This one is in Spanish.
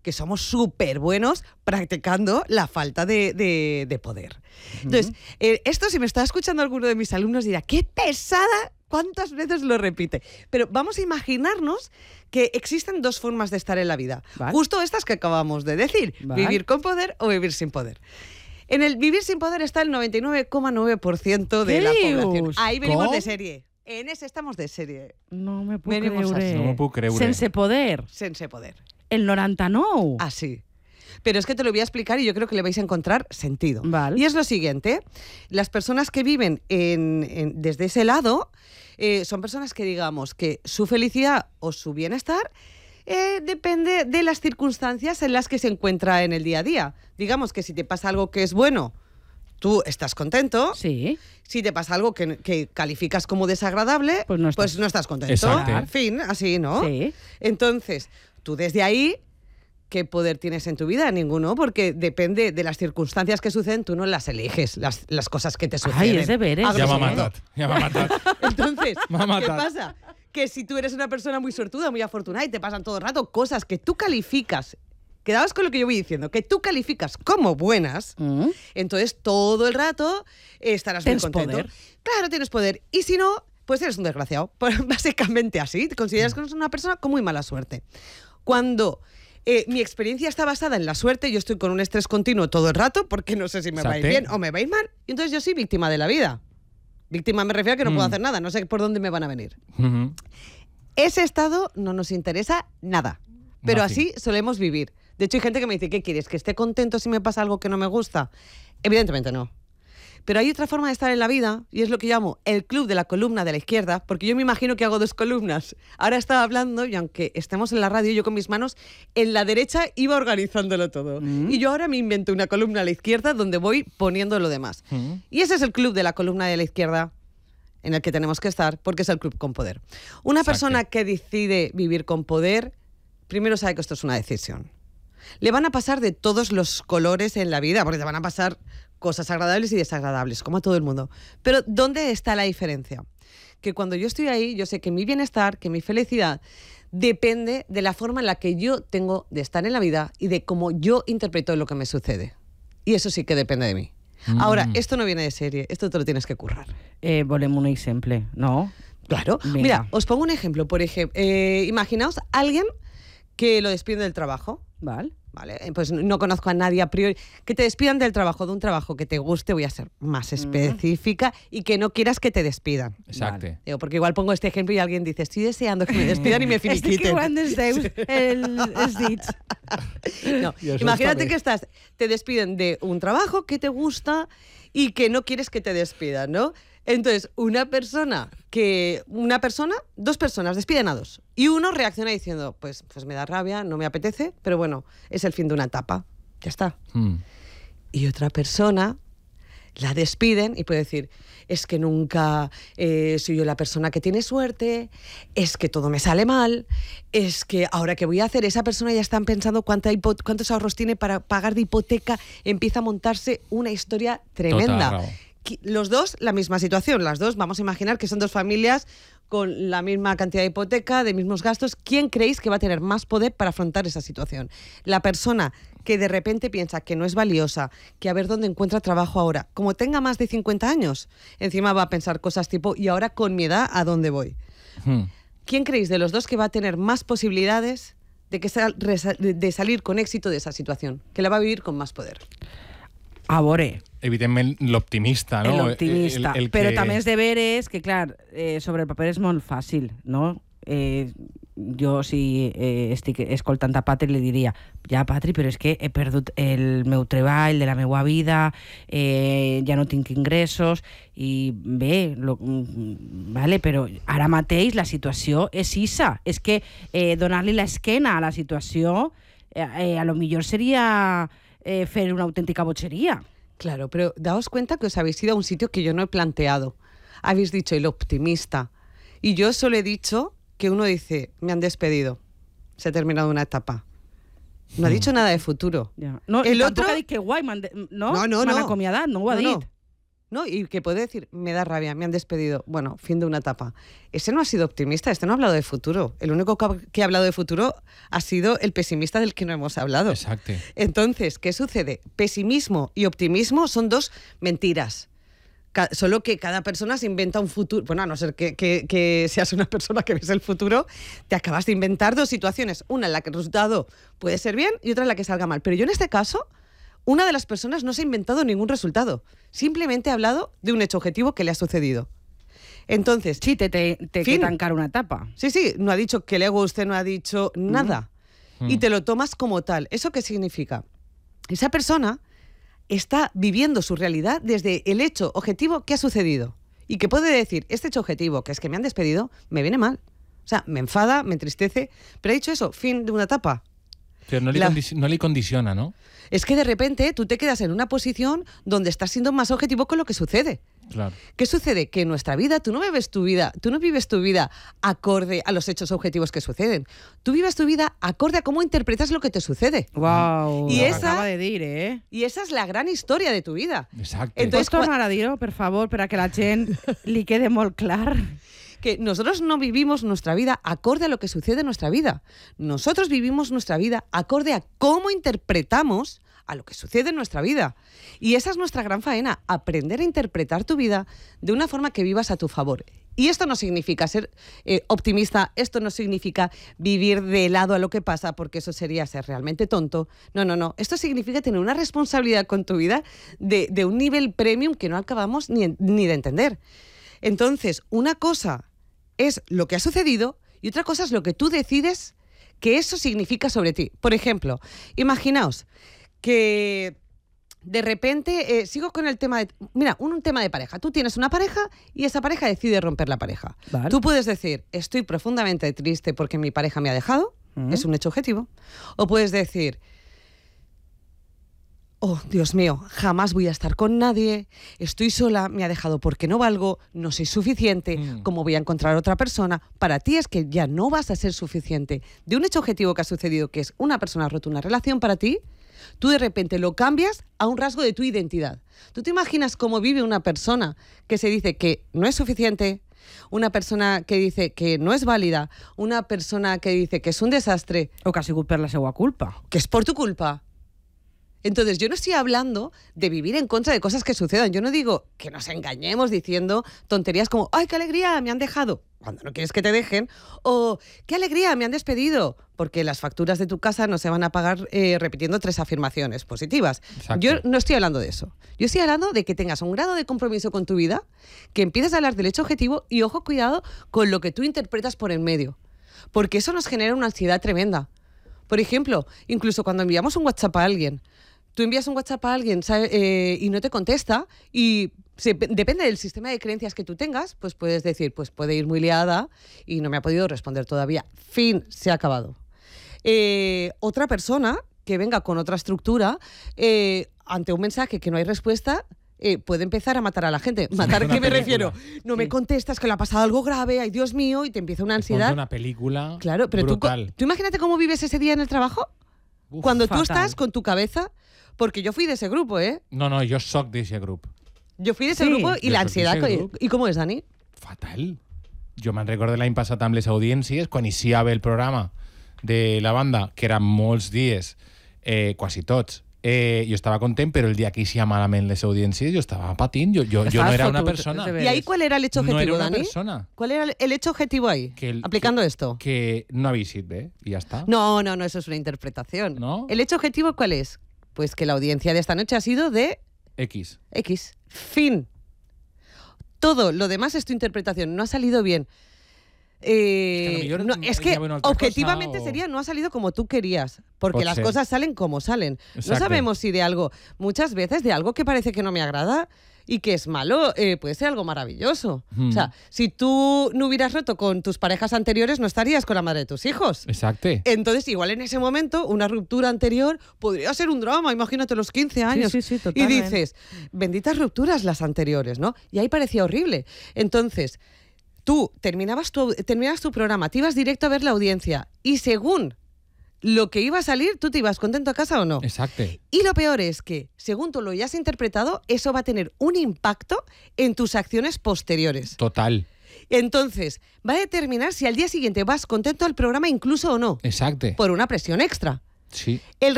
que somos súper buenos practicando la falta de poder. Entonces, esto, si me está escuchando alguno de mis alumnos, dirá, ¡qué pesada! ¿Cuántas veces lo repite? Pero vamos a imaginarnos que existen dos formas de estar en la vida. ¿Vale? Justo estas que acabamos de decir. ¿Vale? Vivir con poder o vivir sin poder. En el vivir sin poder está el 99,9% de la población. Ahí venimos ¿Cómo? de serie. En ese estamos de serie. No me puc Venimos creure. así. No m'ho puc creure. Sense poder. Sense poder. El 99. Así. Pero es que te lo voy a explicar y yo creo que le vais a encontrar sentido. Vale. Y es lo siguiente. Las personas que viven desde ese lado son personas que, digamos, que su felicidad o su bienestar depende de las circunstancias en las que se encuentra en el día a día. Digamos que si te pasa algo que es bueno, tú estás contento. Sí. Si te pasa algo que calificas como desagradable, Pues no estás. contento. Exacto. Al fin, así, ¿no? Sí. Entonces, tú desde ahí, ¿qué poder tienes en tu vida? Ninguno, porque depende de las circunstancias que suceden, tú no las eliges, las cosas que te suceden. Ay, és deberes. A Ja grosso m'ha modo. matat, ja m'ha matat. Entonces, M'ha ¿qué matat. pasa? Que si tú eres una persona muy sortuda, muy afortunada y te pasan todo el rato cosas que tú calificas, quedaos con lo que yo voy diciendo, que tú calificas como buenas, entonces todo el rato estarás muy Tens contento. poder. Claro, tienes poder. Y si no, pues eres un desgraciado. Pues básicamente así, te consideras que eres una persona con muy mala suerte. Cuando mi experiencia está basada en la suerte, yo estoy con un estrés continuo todo el rato porque no sé si me va a ir Exacte. bien o me va a ir mal, y entonces yo soy víctima de la vida. Víctima me refiero a que no puedo hacer nada, no sé por dónde me van a venir. Mhm. Ese estado no nos interesa nada, pero Nothing. así solemos vivir. De hecho, hay gente que me dice, ¿qué quieres? ¿Que esté contento si me pasa algo que no me gusta? Evidentemente no. Pero hay otra forma de estar en la vida, y es lo que llamo el club de la columna de la izquierda, porque yo me imagino que hago dos columnas. Ahora estaba hablando, y aunque estemos en la radio, yo con mis manos en la derecha iba organizándolo todo. Y yo ahora me invento una columna a la izquierda donde voy poniendo lo demás. Y ese es el club de la columna de la izquierda en el que tenemos que estar, porque es el club con poder. Una Exacte. persona que decide vivir con poder, primero sabe que esto es una decisión. Le van a pasar de todos los colores en la vida, porque te van a pasar cosas agradables y desagradables, como a todo el mundo. Pero ¿dónde está la diferencia? Que cuando yo estoy ahí, yo sé que mi bienestar, que mi felicidad, depende de la forma en la que yo tengo de estar en la vida y de cómo yo interpreto lo que me sucede. Y eso sí que depende de mí. Ahora, esto no viene de serie, esto te lo tienes que currar. Volem un exemple, no? Claro. Venga. Mira, os pongo un ejemplo. Por ejemplo, imaginaos a alguien que lo despiden del trabajo. Val? Vale, pues no conozco a nadie a priori. Que te despidan del trabajo, de un trabajo que te guste, voy a ser más específica, y que no quieras que te despidan. Exacte. Digo, porque igual pongo este ejemplo y alguien dice, estoy deseando que me despidan y me Estic finiquiten. igual dels deus els dits. No, Y eso imagínate está bien. que te despiden de un trabajo que te gusta y que no quieres que te despidan, ¿no? Entonces, dos personas despiden a dos. Y uno reacciona diciendo, pues me da rabia, no me apetece, pero bueno, es el fin de una etapa. Ya está. Y otra persona la despiden y puede decir, es que nunca soy yo la persona que tiene suerte, es que todo me sale mal, es que ahora qué voy a hacer, esa persona ya están pensando cuántos ahorros tiene para pagar de hipoteca, empieza a montarse una historia tremenda. Total raó. Los dos, la misma situación, las dos, vamos a imaginar que son dos familias con la misma cantidad de hipoteca, de mismos gastos. ¿Quién creéis que va a tener más poder para afrontar esa situación? La persona que de repente piensa que no es valiosa, que a ver dónde encuentra trabajo ahora. Como tenga más de 50 años, encima va a pensar cosas tipo, ¿y ahora con mi edad a dónde voy? ¿Quién creéis de los dos que va a tener más posibilidades de salir con éxito de esa situación? Que la va a vivir con más poder. A veure, Evidentment, l'optimista, no? l'optimista. El Però que... també és de veres que, clar, sobre el paper és molt fàcil, no? Jo, si estic escoltant a Patri, li diria, ja, Patri, però és que he perdut el meu treball de la meva vida, ja no tinc ingressos, i bé, vale, però ara mateix la situació és issa. És que donar-li l'esquena a la situació a lo millor seria fer una autèntica botxeria. Claro, pero daos cuenta que os habéis ido a un sitio que yo no he planteado. Habéis dicho el optimista. Y yo solo he dicho que uno dice, me han despedido, se ha terminado una etapa. No ha dicho nada de futuro. Ja. No, El tampoc otro... ha dit que guai, m'han No, acomiadat, no ho ha dit. ¿no? Y que puede decir, me da rabia, me han despedido. Bueno, fin de una etapa. Ese no ha sido optimista, este no ha hablado de futuro. El único que ha hablado de futuro ha sido el pesimista del que no hemos hablado. Exacto. Entonces, ¿qué sucede? Pesimismo y optimismo son dos mentiras. Solo que cada persona se inventa un futuro. Bueno, a no ser que seas una persona que ves el futuro, te acabas de inventar dos situaciones. Una en la que el resultado puede ser bien y otra en la que salga mal. Pero yo en este caso, una de las personas no se ha inventado ningún resultado. Simplemente ha hablado de un hecho objetivo que le ha sucedido. Entonces, Sí, te fin. tancar una etapa. Sí, no ha dicho que le guste, no ha dicho nada. Y te lo tomas como tal. ¿Eso qué significa? Esa persona está viviendo su realidad desde el hecho objetivo que ha sucedido. Y que puede decir, este hecho objetivo, que es que me han despedido, me viene mal. O sea, me enfada, me entristece. Pero ha dicho eso, fin de una etapa. Pero no le condiciona, ¿no? Es que de repente tú te quedas en una posición donde estás siendo más objetivo con lo que sucede. Claro. ¿Qué sucede? Que en nuestra vida, tú no vives tu vida acorde a los hechos objetivos que suceden. Tú vives tu vida acorde a cómo interpretas lo que te sucede. Wow, Y lo esa- acaba de dir, Y esa es la gran historia de tu vida. Exacto. Entonces, Pots tornar a dir-ho, per favor, per a que la gent li quede molt clar? Que nosotros no vivimos nuestra vida acorde a lo que sucede en nuestra vida. Nosotros vivimos nuestra vida acorde a cómo interpretamos a lo que sucede en nuestra vida. Y esa es nuestra gran faena, aprender a interpretar tu vida de una forma que vivas a tu favor. Y esto no significa ser optimista, esto no significa vivir de lado a lo que pasa, porque eso sería ser realmente tonto. No. Esto significa tener una responsabilidad con tu vida de un nivel premium que no acabamos ni de entender. Entonces, una cosa es lo que ha sucedido y otra cosa es lo que tú decides que eso significa sobre ti. Por ejemplo, imaginaos que de repente, sigo con el tema de... Mira, un tema de pareja. Tú tienes una pareja y esa pareja decide romper la pareja. Vale. Tú puedes decir, estoy profundamente triste porque mi pareja me ha dejado. Es un hecho objetivo. O puedes decir... Oh, Dios mío, jamás voy a estar con nadie, estoy sola, me ha dejado porque no valgo, no soy suficiente, ¿cómo voy a encontrar otra persona? Para ti es que ya no vas a ser suficiente. De un hecho objetivo que ha sucedido, que es una persona ha roto una relación para ti, tú de repente lo cambias a un rasgo de tu identidad. ¿Tú te imaginas cómo vive una persona que se dice que no es suficiente? Una persona que dice que no es válida, una persona que dice que es un desastre, O que ha sigut per la seva culpa. que es por tu culpa. Entonces, yo no estoy hablando de vivir en contra de cosas que sucedan. Yo no digo que nos engañemos diciendo tonterías como ¡ay, qué alegría, me han dejado! Cuando no quieres que te dejen. O ¡qué alegría, me han despedido! Porque las facturas de tu casa no se van a pagar repitiendo 3 afirmaciones positivas. Exacto. Yo no estoy hablando de eso. Yo estoy hablando de que tengas un grado de compromiso con tu vida, que empieces a hablar del hecho objetivo y, ojo, cuidado con lo que tú interpretas por en medio. Porque eso nos genera una ansiedad tremenda. Por ejemplo, incluso cuando enviamos un WhatsApp a alguien, tú envías un WhatsApp a alguien y no te contesta y depende del sistema de creencias que tú tengas, pues puedes decir, pues puede ir muy liada y no me ha podido responder todavía. Fin, se ha acabado. Otra persona que venga con otra estructura, ante un mensaje que no hay respuesta, puede empezar a matar a la gente. ¿Matar una qué me película. refiero? No me contestas, que le ha pasado algo grave, ay Dios mío, y te empieza una Ponte ansiedad. una película Claro, pero brutal. tú imagínate cómo vives ese día en el trabajo. Uf, Cuando tú fatal. estás con tu cabeza, porque yo fui de ese grupo, ¿eh? No, jo soc d'aquest grup. Yo fui de ese Sí. grupo y Yo la soy de ansiedad. ese grupo. ¿Y cómo es, Dani? Fatal. Jo me'n recordo l'any passat amb les audiències, quan iniciava el programa de la banda, que eren molts dies, quasi tots, jo estava content, però el dia que eixia malament les audiències jo estava patint, jo no Estabas era una fotut, persona. ese ¿Y ahí cuál era el hecho No objetivo, era una Dani? persona. ¿Cuál era el hecho objetivo ahí? Aplicando esto. Que no havia eixit bé, i ja està. No, eso es una interpretación. ¿No? ¿El hecho objetivo cuál es? Pues que la audiencia de esta noche ha sido de X. X. Fin. Todo lo demás es tu interpretación. No ha salido bien. que a lo millor Es que hi ha una altra objetivamente cosa o- sería no ha salido como tú querías, porque Pot las ser. cosas salen como salen. No Exacte. sabemos si de algo, muchas veces de algo que parece que no me agrada y que es malo, puede ser algo maravilloso. O sea, si tú no hubieras roto con tus parejas anteriores, no estarías con la madre de tus hijos. Exacte. Entonces, igual en ese momento, una ruptura anterior podría ser un drama, imagínate los 15 años. sí, y totalmente. dices, benditas rupturas las anteriores, ¿no? Y ahí parecía horrible. Entonces, tú terminabas tu programa, te ibas directo a ver la audiencia y según lo que iba a salir, tú te ibas contento a casa o no. Exacte. Y lo peor es que, según tú lo hayas interpretado, eso va a tener un impacto en tus acciones posteriores. Total. Entonces, va a determinar si al día siguiente vas contento al programa incluso o no, Exacte. por una presión extra. Sí. El